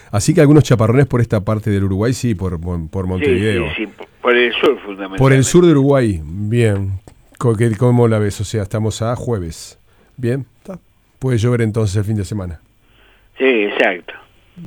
Así que algunos chaparrones por esta parte del Uruguay, sí, por Montevideo. Sí, por el sur fundamentalmente. Por el sur de Uruguay, bien. ¿Cómo la ves? O sea, estamos a jueves. Bien, puede llover entonces el fin de semana. Sí, exacto.